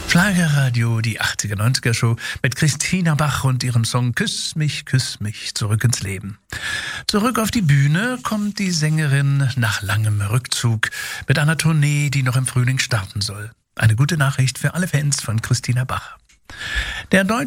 Schlagerradio, die 80er, 90er Show mit Christina Bach und ihrem Song küss mich, zurück ins Leben. Zurück auf die Bühne kommt die Sängerin nach langem Rückzug mit einer Tournee, die noch im Frühling starten soll. Eine gute Nachricht für alle Fans von Christina Bach. Der